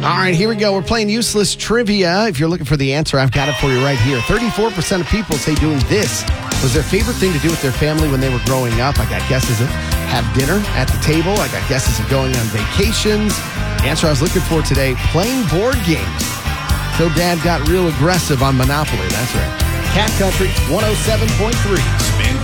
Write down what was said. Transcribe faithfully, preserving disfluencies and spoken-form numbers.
All right, here we go. We're playing useless trivia. If you're looking for the answer, I've got it for you right here. thirty-four percent of people say doing this was their favorite thing to do with their family when they were growing up. I got guesses of have dinner at the table. I got guesses of going on vacations. The answer I was looking for today, playing board games. So Dad got real aggressive on Monopoly. That's right. Cat Country one oh seven point three.